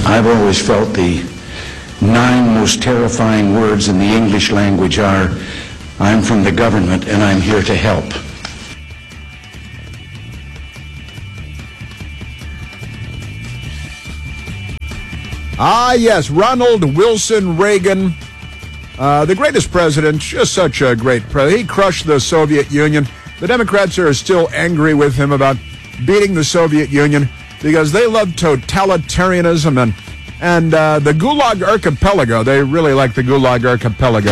I've always felt the 9 most terrifying words in the English language are, I'm from the government and I'm here to help. Ah, yes, Ronald Wilson Reagan, the greatest president, just such a great president. He crushed the Soviet Union. The Democrats are still angry with him about beating the Soviet Union because they love totalitarianism and the Gulag Archipelago. They really like the Gulag Archipelago.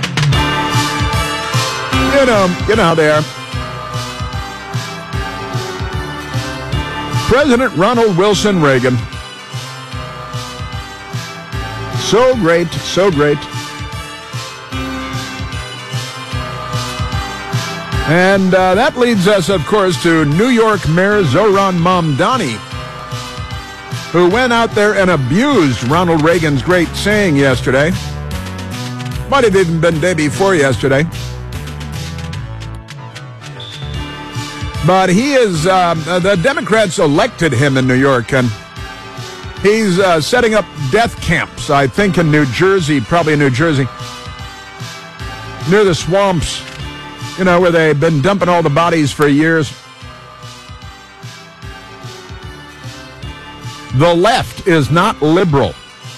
You know how they are. President Ronald Wilson Reagan. So great, so great. And that leads us, of course, to New York Mayor Zohran Mamdani, who went out there and abused Ronald Reagan's great saying yesterday. Might have even been day before yesterday. But he is, the Democrats elected him in New York, and he's setting up death camps, I think in New Jersey, probably in New Jersey, near the swamps, where they've been dumping all the bodies for years. The left is not liberal.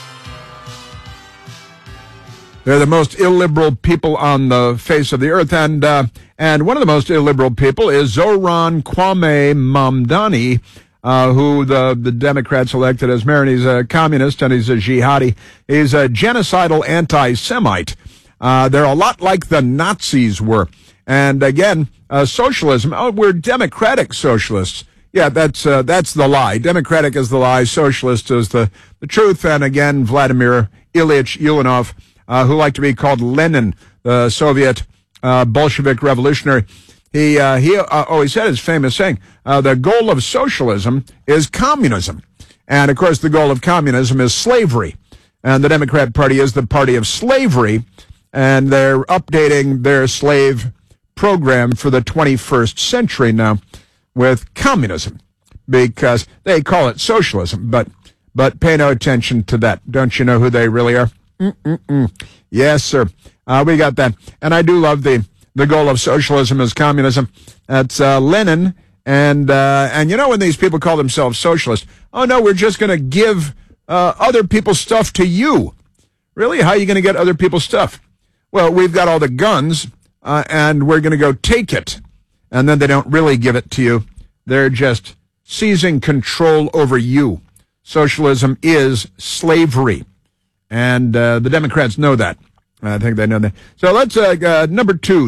They're the most illiberal people on the face of the earth, and one of the most illiberal people is Zohran Kwame Mamdani, who the Democrats elected as mayor, and he's a communist and he's a jihadi. He's a genocidal anti-Semite. They're a lot like the Nazis were. And again, socialism, we're democratic socialists. Yeah, that's the lie. Democratic is the lie. Socialist is the truth. And again, Vladimir Ilyich Ulyanov, who liked to be called Lenin, the Soviet Bolshevik revolutionary. He always said his famous saying, the goal of socialism is communism. And, of course, the goal of communism is slavery. And the Democrat Party is the party of slavery. And they're updating their slave program for the 21st century now with communism because they call it socialism. But pay no attention to that. Don't you know who they really are? Yes, sir. We got that. And I do love the goal of socialism is communism. That's Lenin. And when these people call themselves socialists, oh, no, we're just going to give other people's stuff to you. Really? How are you going to get other people's stuff? Well, we've got all the guns, and we're going to go take it. And then they don't really give it to you. They're just seizing control over you. Socialism is slavery. And the Democrats know that. I think they know that. So let's, number two,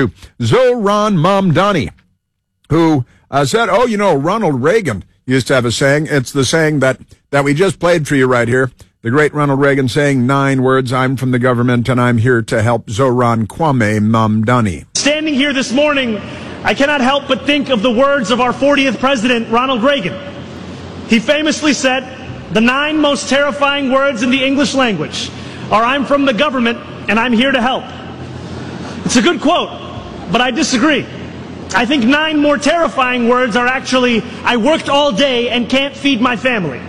Zohran Mamdani, who said, Ronald Reagan used to have a saying. It's the saying that we just played for you right here. The great Ronald Reagan saying 9 words, I'm from the government and I'm here to help. Zohran Kwame Mamdani. Standing here this morning, I cannot help but think of the words of our 40th president, Ronald Reagan. He famously said, the 9 most terrifying words in the English language are, I'm from the government and I'm here to help. It's a good quote, but I disagree. I think 9 more terrifying words are actually, I worked all day and can't feed my family.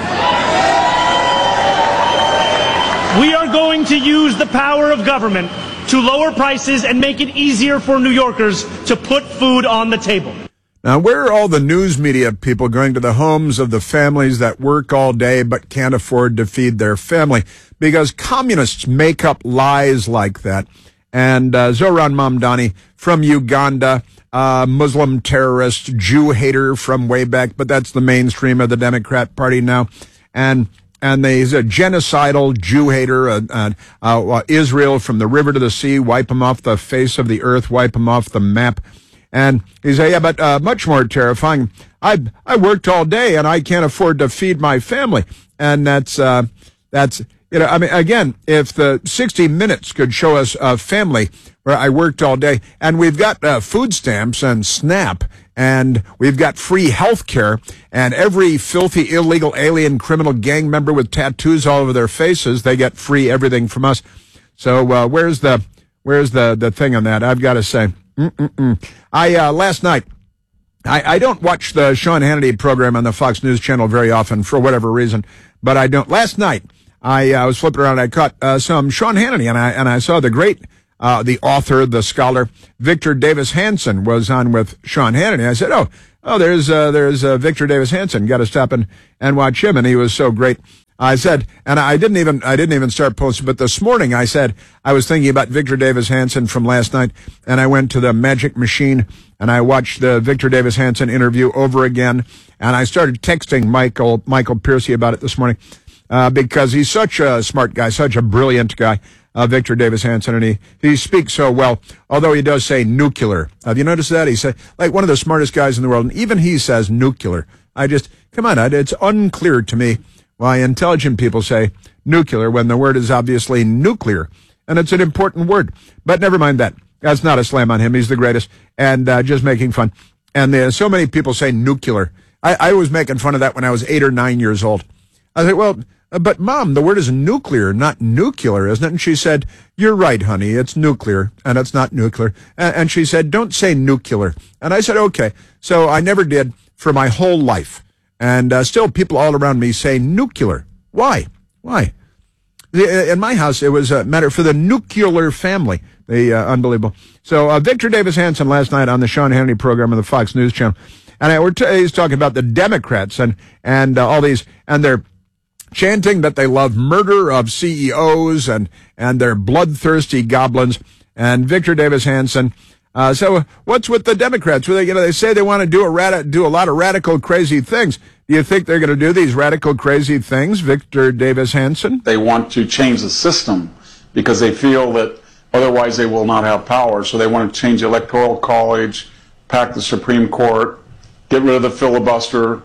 We are going to use the power of government to lower prices and make it easier for New Yorkers to put food on the table. Now, where are all the news media people going to the homes of the families that work all day but can't afford to feed their family? Because communists make up lies like that. And Zohran Mamdani from Uganda, Muslim terrorist, Jew hater from way back, but that's the mainstream of the Democrat Party now. And he's a genocidal Jew hater, Israel from the river to the sea, wipe him off the face of the earth, wipe him off the map. And he said, but much more terrifying, I worked all day and I can't afford to feed my family. And that's again, if the 60 Minutes could show us a family where I worked all day, and we've got food stamps and SNAP, and we've got free health care, and every filthy, illegal, alien, criminal gang member with tattoos all over their faces, they get free everything from us. So where's the thing on that? I've got to say, last night I don't watch the Sean Hannity program on the Fox News Channel very often for whatever reason, but I don't. Last night, I was flipping around. I caught some Sean Hannity, and I saw the great, the author, the scholar, Victor Davis Hanson was on with Sean Hannity. I said, oh, there's Victor Davis Hanson. Got to stop and watch him, and he was so great. I said, and I didn't even start posting, but this morning I said I was thinking about Victor Davis Hanson from last night, and I went to the Magic Machine and I watched the Victor Davis Hanson interview over again, and I started texting Michael Piercy about it this morning, because he's such a smart guy, such a brilliant guy, Victor Davis Hanson, and he speaks so well, although he does say nuclear. Have you noticed that? He said, like, one of the smartest guys in the world, and even he says nuclear. Come on, it's unclear to me why intelligent people say nuclear when the word is obviously nuclear, and it's an important word. But never mind that. That's not a slam on him. He's the greatest, and just making fun. And so many people say nuclear. I was making fun of that when I was 8 or 9 years old. I said, well, but Mom, the word is nuclear, not nuclear, isn't it? And she said, you're right, honey, it's nuclear, and it's not nuclear. And she said, don't say nuclear. And I said, okay. So I never did for my whole life. And still people all around me say nuclear. Why? In my house, it was a matter for the nuclear family. Unbelievable. So Victor Davis Hanson last night on the Sean Hannity program on the Fox News Channel. And he's talking about the Democrats and all these, and they're chanting that they love murder of CEOs and they're bloodthirsty goblins. And Victor Davis Hanson. So what's with the Democrats? They say they want to do a lot of radical, crazy things. Do you think they're going to do these radical, crazy things, Victor Davis Hanson? They want to change the system because they feel that otherwise they will not have power. So they want to change the Electoral College, pack the Supreme Court, get rid of the filibuster,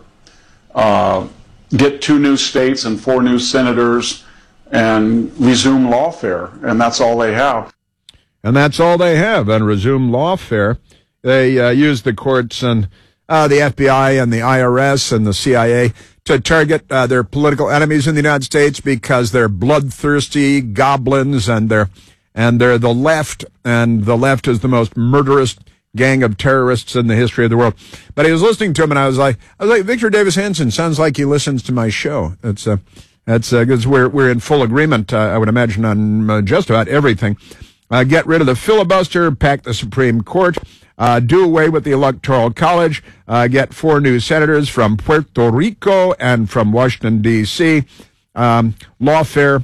get 2 new states and 4 new senators, and resume lawfare. And that's all they have. And that's all they have, and resume lawfare. They use the courts and the FBI and the IRS and the CIA to target their political enemies in the United States because they're bloodthirsty goblins and they're the left, and the left is the most murderous gang of terrorists in the history of the world. But he was listening to him, and I was like, Victor Davis Hanson sounds like he listens to my show. That's because we're in full agreement, I would imagine, on just about everything. Get rid of the filibuster, pack the Supreme Court, do away with the Electoral College, get 4 new senators from Puerto Rico and from Washington, D.C. Lawfare,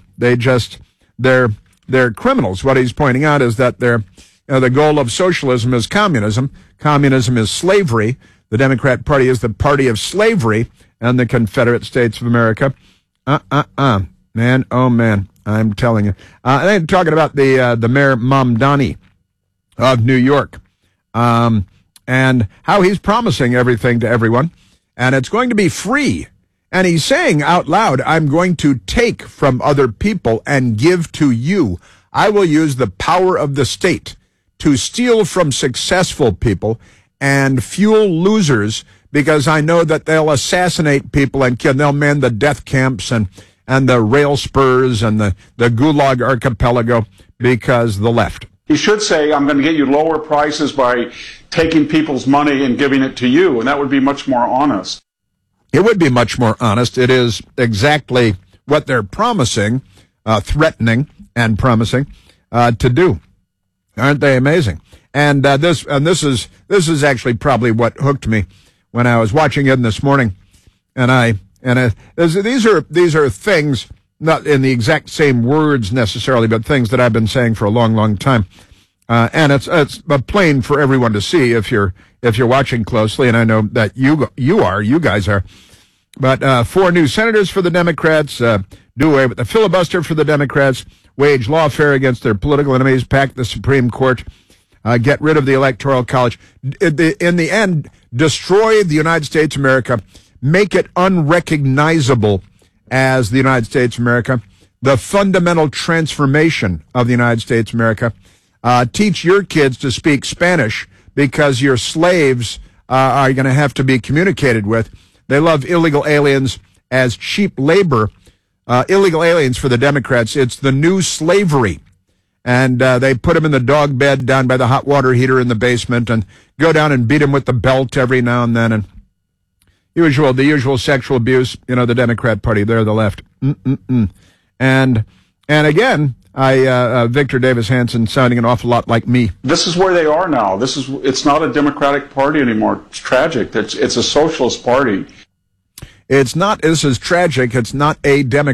they're criminals. What he's pointing out is that the goal of socialism is communism. Communism is slavery. The Democrat Party is the party of slavery and the Confederate States of America. Man, oh man. I'm telling you. They're talking about the Mayor Mamdani of New York, and how he's promising everything to everyone, and it's going to be free. And he's saying out loud, I'm going to take from other people and give to you. I will use the power of the state to steal from successful people and fuel losers, because I know that they'll assassinate people and kill. They'll man the death camps and the rail spurs and the Gulag Archipelago because the left. He should say, I'm going to get you lower prices by taking people's money and giving it to you, and that would be much more honest. It would be much more honest. It is exactly what they're promising, threatening and promising to do. Aren't they amazing? And this is actually probably what hooked me when I was watching it this morning, these are things, not in the exact same words necessarily, but things that I've been saying for a long, long time. And it's plain for everyone to see if you're watching closely, and I know that you guys are. But 4 new senators for the Democrats, do away with the filibuster for the Democrats, wage lawfare against their political enemies, pack the Supreme Court, get rid of the Electoral College. In the end, destroy the United States of America, make it unrecognizable as the United States of America, the fundamental transformation of the United States of America. Teach your kids to speak Spanish because your slaves are going to have to be communicated with. They love illegal aliens as cheap labor. Illegal aliens for the Democrats, it's the new slavery. And they put him in the dog bed down by the hot water heater in the basement and go down and beat him with the belt every now and then. And the usual sexual abuse, the Democrat Party, they're the left. And again, Victor Davis Hanson sounding an awful lot like me. This is where they are now. It's not a Democratic Party anymore. It's tragic. It's a socialist party. This is tragic. It's not a Democratic